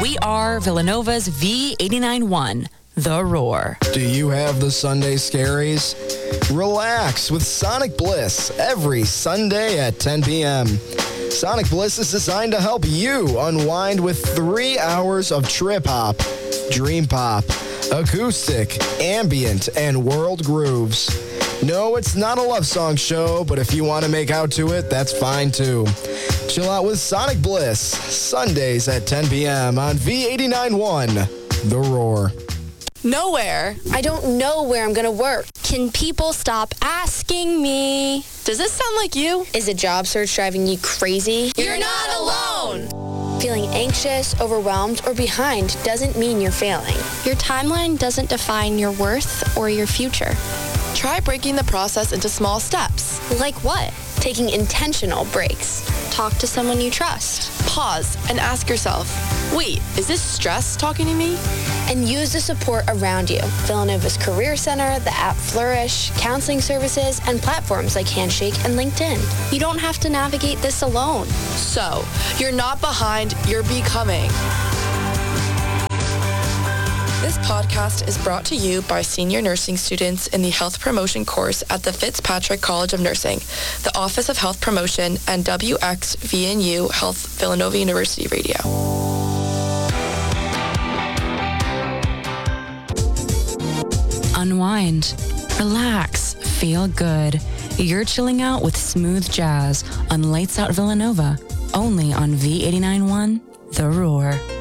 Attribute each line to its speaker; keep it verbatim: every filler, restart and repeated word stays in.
Speaker 1: We are Villanova's V eighty-nine point one, The Roar.
Speaker 2: Do you have the Sunday scaries? Relax with Sonic Bliss every Sunday at ten p.m. Sonic Bliss is designed to help you unwind with three hours of trip hop, dream pop, acoustic, ambient, and world grooves. No, it's not a love song show, but if you want to make out to it, that's fine too. Chill out with Sonic Bliss, Sundays at ten p.m. on V eighty-nine point one, The Roar.
Speaker 3: Nowhere.
Speaker 4: I don't know where I'm going to work.
Speaker 5: Can people stop asking me?
Speaker 3: Does this sound like you?
Speaker 4: Is a job search driving you crazy?
Speaker 3: You're not alone!
Speaker 4: Feeling anxious, overwhelmed, or behind doesn't mean you're failing.
Speaker 5: Your timeline doesn't define your worth or your future.
Speaker 3: Try breaking the process into small steps.
Speaker 5: Like what?
Speaker 4: Taking intentional breaks.
Speaker 5: Talk to someone you trust.
Speaker 3: Pause and ask yourself, wait, is this stress talking to me?
Speaker 4: And use the support around you. Villanova's Career Center, the app Flourish, counseling services, and platforms like Handshake and LinkedIn.
Speaker 5: You don't have to navigate this alone.
Speaker 3: So, you're not behind, you're becoming. This podcast is brought to you by senior nursing students in the health promotion course at the Fitzpatrick College of Nursing, the Office of Health Promotion, and W X V N U Health Villanova University Radio.
Speaker 1: Unwind, relax, feel good. You're chilling out with smooth jazz on Lights Out Villanova, only on V eighty-nine point one, The Roar.